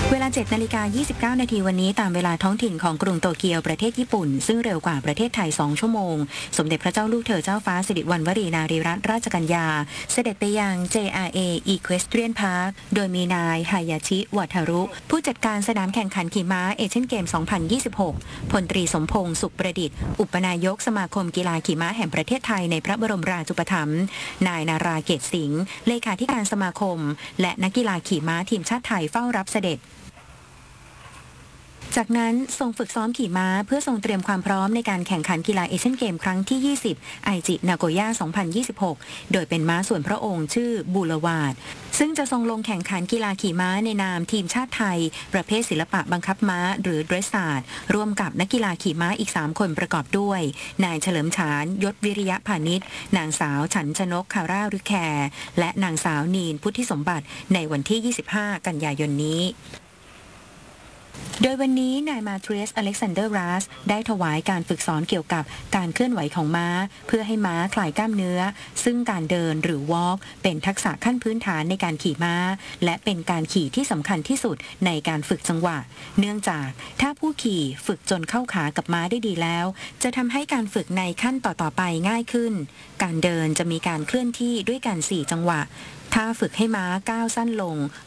เวลา 7:29 นาทีวันนี้ตามเวลาท้องถิ่นของกรุงโตเกียวประเทศญี่ปุ่นซึ่งเร็วกว่าประเทศไทย2 ชั่วโมงสมเด็จพระเจ้าลูกเธอเจ้าฟ้าสิริวัณวรีนารีรัตนราชกัญญาเสด็จไปยัง JRA Equestrian Park โดยมีนายฮายาชิวัทารุผู้จัดการสนามแข่งขันขี่ม้าเอเชียนเกม 2026 พลตรีสมพงษ์สุขประดิษฐ์อุปนายกสมาคมกีฬาขี่ม้าแห่งประเทศไทยในพระบรมราชูปถัมภ์นายนาราเกตสิงห์เลขาธิการสมาคมและนักกีฬาขี่ม้าทีมชาติไทยเฝ้ารับเสด็จจากนั้นทรงฝึกซ้อมขี่ม้าเพื่อทรงเตรียมความพร้อมในการแข่งขันกีฬาเอเชียนเกมครั้งที่ 20 ไอจินาโกย่า 2026 โดยเป็นม้าส่วนพระองค์ชื่อบูลวาดซึ่งจะทรงลงแข่งขันกีฬาขี่ม้าในนามทีมชาติไทยประเภทศิลปะบังคับม้าหรือเดรสซาร์ดร่วมกับนักกีฬาขี่ม้าอีก 3 คนประกอบด้วยนายเฉลิมฉานยศวิริยะพานิชนางสาวฉันชนกคาร่ารึแคร์และนางสาวนีนพุทธิสมบัติในวันที่ 25 กันยายนนี้โดยวันนี้นายมาเทรียสอเล็กซานเดอร์รัสได้ถวายการฝึกสอนเกี่ยวกับการเคลื่อนไหวของม้าเพื่อให้ม้าคลายกล้ามเนื้อซึ่งการเดินหรือวอล์กเป็นทักษะขั้นพื้นฐานในการขี่ม้าและเป็นการขี่ที่สำคัญที่สุดในการฝึกจังหวะเนื่องจากถ้าผู้ขี่ฝึกจนเข้าขากับม้าได้ดีแล้วจะทำให้การฝึกในขั้นต่อๆไปง่ายขึ้นการเดินจะมีการเคลื่อนที่ด้วยกัน4 จังหวะถ้าฝึกให้ม้าก้าวสั้นลง